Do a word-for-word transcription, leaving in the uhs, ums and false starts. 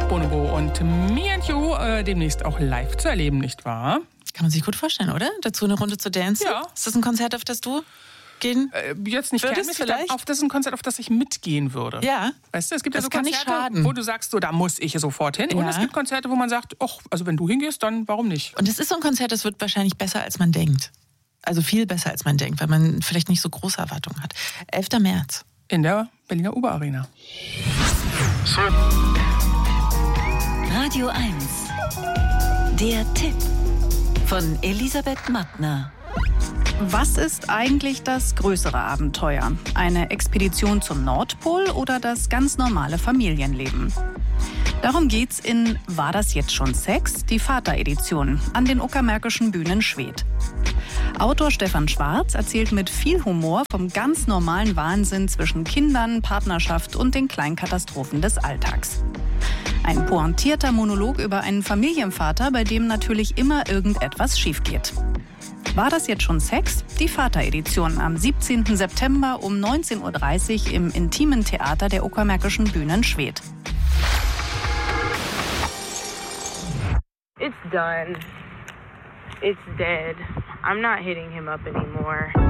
Bonobo und Me and You äh, demnächst auch live zu erleben, nicht wahr? Kann man sich gut vorstellen, oder? Dazu eine Runde zu dancen? Ja. Ist das ein Konzert, auf das du gehen äh, Jetzt nicht würdest gerne, vielleicht? auf das ist ein Konzert, auf das ich mitgehen würde. Ja. Weißt du, es gibt ja Das so kann nicht Konzerte, schaden. wo du sagst, so, da muss ich sofort hin. Ja. Und es gibt Konzerte, wo man sagt, ach, also wenn du hingehst, dann warum nicht? Und es ist so ein Konzert, das wird wahrscheinlich besser, als man denkt. Also viel besser, als man denkt, weil man vielleicht nicht so große Erwartungen hat. elfter März. In der Berliner Oberarena. Radio eins. Der Tipp von Elisabeth Mattner. Was ist eigentlich das größere Abenteuer? Eine Expedition zum Nordpol oder das ganz normale Familienleben? Darum geht's in War das jetzt schon Sex? Die Vater-Edition an den Uckermärkischen Bühnen Schwedt. Autor Stefan Schwarz erzählt mit viel Humor vom ganz normalen Wahnsinn zwischen Kindern, Partnerschaft und den kleinen Katastrophen des Alltags. Ein pointierter Monolog über einen Familienvater, bei dem natürlich immer irgendetwas schief geht. War das jetzt schon Sex? Die Vater-Edition am siebzehnten September um neunzehn Uhr dreißig im Intimen Theater der Uckermärkischen Bühnen Schwedt. It's done. It's dead. I'm not hitting him up anymore.